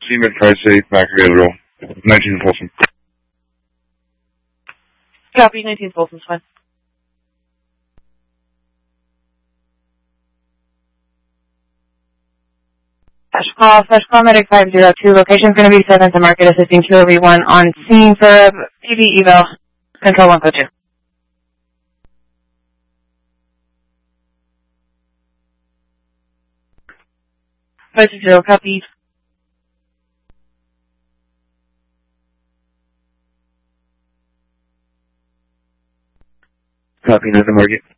Seaman Price 8, back available. 19 Folsom. Copy, 19 Folsom's fine. Special call medic 502. Location's going to be 7th and Market, assisting QOV1 on scene for PV eval. Control 142. 560, copy. Copy, 9th and Market.